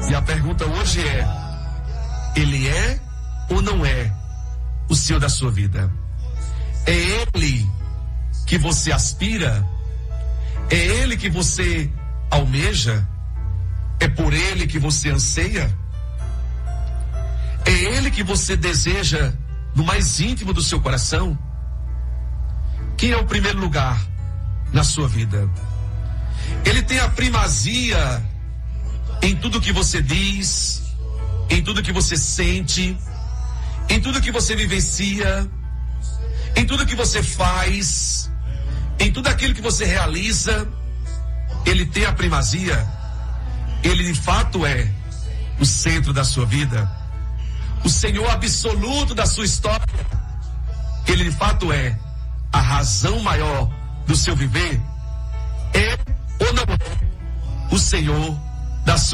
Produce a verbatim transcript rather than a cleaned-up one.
E a pergunta hoje é: Ele é ou não é o Senhor da sua vida? É Ele que você aspira? É Ele que você almeja? É por Ele que você anseia? É Ele que você deseja no mais íntimo do seu coração? Quem é o primeiro lugar na sua vida? Ele tem a primazia em tudo que você diz, em tudo que você sente, em tudo que você vivencia, em tudo que você faz, em tudo aquilo que você realiza. Ele tem a primazia. Ele de fato é o centro da sua vida, o Senhor absoluto da sua história. Ele de fato é a razão maior do seu viver. É ou não é o Senhor da sua